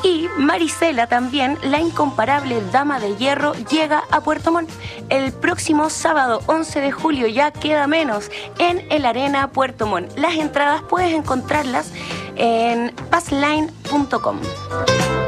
Y Marisela también, la incomparable Dama de Hierro, llega a Puerto Montt el próximo sábado 11 de julio, ya queda menos, en el Arena Puerto Montt. Las entradas puedes encontrarlas en passline.com.